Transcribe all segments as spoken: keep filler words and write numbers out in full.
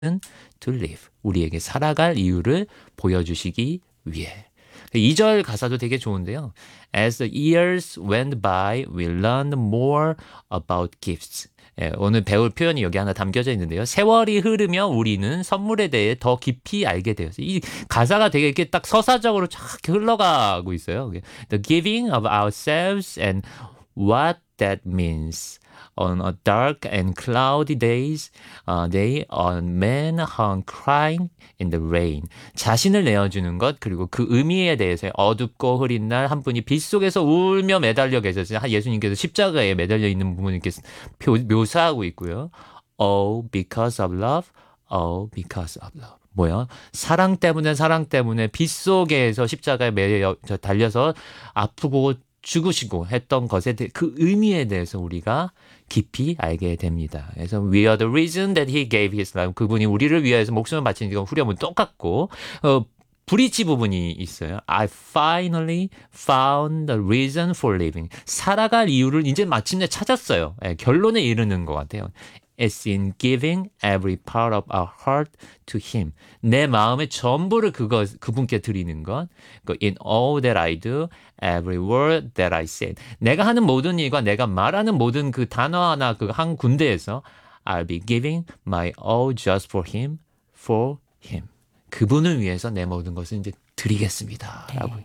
to live. 우리에게 살아갈 이유를 보여주시기 위해. 이 절 가사도 되게 좋은데요. As the years went by, we learned more about gifts. 예, 오늘 배울 표현이 여기 하나 담겨져 있는데요. 세월이 흐르며 우리는 선물에 대해 더 깊이 알게 되었어요. 이 가사가 되게 이렇게 딱 서사적으로 쫙 흘러가고 있어요. The giving of ourselves and what that means. On a dark and cloudy days, uh, day, a man hung crying in the rain. 자신을 내어주는 것, 그리고 그 의미에 대해서 어둡고 흐린 날 한 분이 빗속에서 울며 매달려 계셨어요. 예수님께서 십자가에 매달려 있는 부분을 이렇게 묘사하고 있고요. Oh, because of love. Oh, because of love. 뭐야? 사랑 때문에 사랑 때문에 빗속에서 십자가에 매여 달려서 아프고 죽으시고 했던 것에 대해 그 의미에 대해서 우리가 깊이 알게 됩니다. 그래서 we are the reason that he gave his life. 그분이 우리를 위해서 목숨을 바친 이건 후렴은 똑같고 어, 브릿지 부분이 있어요. I finally found the reason for living. 살아갈 이유를 이제 마침내 찾았어요. 네, 결론에 이르는 것 같아요. It's in giving every part of our heart to him. 내 마음의 전부를 그거, 그분께 드리는 것. In all that I do, every word that I say. 내가 하는 모든 일과 내가 말하는 모든 그 단어 하나 그 한 군데에서 I'll be giving my all just for him, for him. 그분을 위해서 내 모든 것을 이제 드리겠습니다. 네. 라고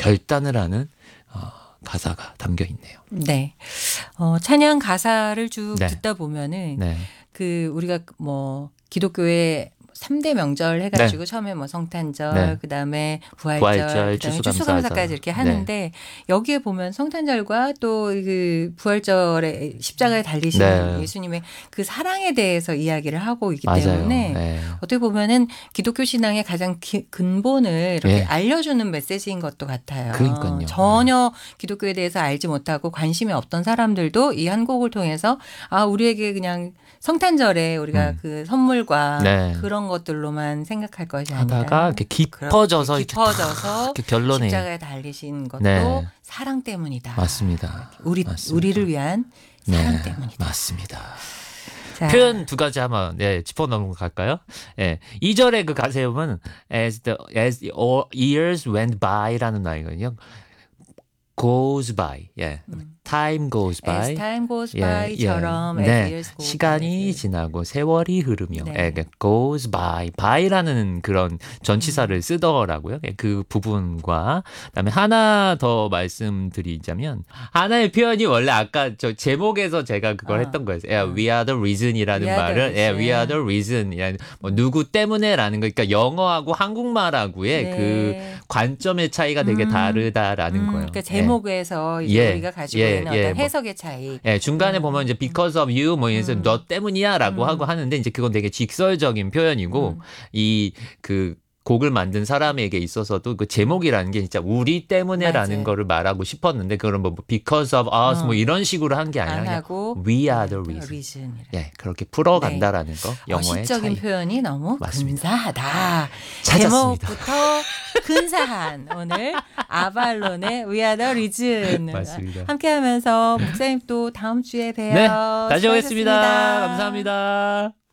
결단을 하는 어, 가사가 담겨 있네요. 네. 어, 찬양 가사를 쭉 네. 듣다 보면은 네. 그 우리가 뭐 기독교의 삼 대 명절 해가지고 네. 처음에 뭐 성탄절, 네. 그다음에 부활절, 부활절, 그다음에 추수감사절. 추수감사까지 이렇게 하는데 네. 여기에 보면 성탄절과 또 그 부활절에 십자가에 달리신 네. 예수님의 그 사랑에 대해서 이야기를 하고 있기 맞아요. 때문에 네. 어떻게 보면은 기독교 신앙의 가장 기, 근본을 이렇게 네. 알려주는 메시지인 것도 같아요. 그러니까요. 전혀 기독교에 대해서 알지 못하고 관심이 없던 사람들도 이 한 곡을 통해서 아 우리에게 그냥 성탄절에 우리가 음. 그 선물과 네. 그런 것들로만 생각할 것이 아니라 하다가 이렇게 깊어져서 이렇게 깊어져서 이렇게 결론에 십자가에 달리신 것도 네. 사랑 때문이다. 맞습니다. 우리 맞습니다. 우리를 위한 사랑 네. 때문이다. 맞습니다. 자, 표현 두 가지 한번 네, 짚어 넘어갈까요? 예. 이 절의 그 가세음은 as the as the years went by라는 말이거든요. goes by. 예. 음. time goes by. As time goes 예, by처럼 예. as 네. years go 시간이 by. 지나고 세월이 흐르며 네. 예, 그러니까 goes by. by라는 그런 전치사를 음. 쓰더라고요. 예, 그 부분과 그다음에 하나 더 말씀드리자면 하나의 표현이 원래 아까 저 제목에서 제가 그걸 어. 했던 거예요. 예, 어. we are the reason이라는 We are the 말을 예, we are reason. the reason이라는 뭐 누구 때문에라는 거 그러니까 영어하고 한국말하고의 네. 그 관점의 차이가 되게 음. 다르다라는 음, 거예요. 그러니까 제목에서 이제 예. 우리가 가지고 예, 있는 예, 어떤 뭐. 해석의 차이. 예, 중간에 음. 보면 이제 because of you 뭐 이래서 음. 너 때문이야라고 음. 하고 하는데 이제 그건 되게 직설적인 표현이고 음. 이 그 곡을 만든 사람에게 있어서도 그 제목이라는 게 진짜 우리 때문에라는 맞아요. 거를 말하고 싶었는데 그런 뭐 because of us 어. 뭐 이런 식으로 한 게 아니라 안 그냥 하고 we are yeah, the the reason. reason. 예, 그렇게 풀어간다라는 거 영어의 어시적인 차이. 표현이 너무 맞습니다. 근사하다. 찾았습니다. 제목부터 근사한 오늘 아발론의 We Are The Reason 맞습니다. 함께하면서 목사님 또 다음 주에 봬요. 네, 다시 오겠습니다. 수고하셨습니다. 감사합니다.